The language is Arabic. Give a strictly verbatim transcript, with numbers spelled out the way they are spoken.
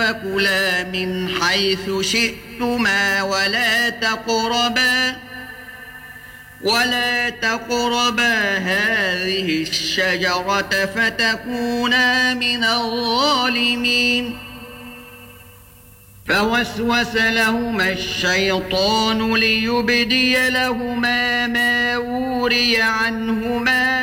فكلا من حيث شئتما ولا تقربا ولا تقربا هذه الشجرة فتكونا من الظالمين فوسوس لهما الشيطان ليبدي لهما ما وري عنهما